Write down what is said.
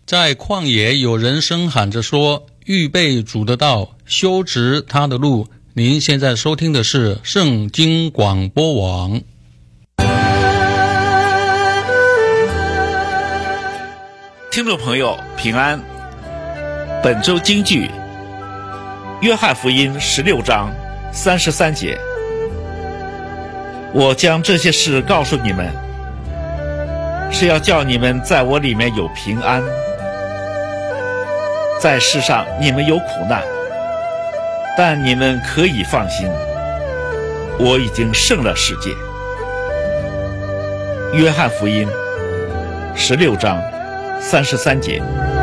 在旷野有人声喊着说，预备主的道，修直他的路。您现在收听的是圣经广播网。 听众朋友平安，本周金句约翰福音16章33节，我将这些事告诉你们，是要叫你们在我里面有平安。在世上你们有苦难，但你们可以放心，我已经胜了世界。约翰福音16章33节。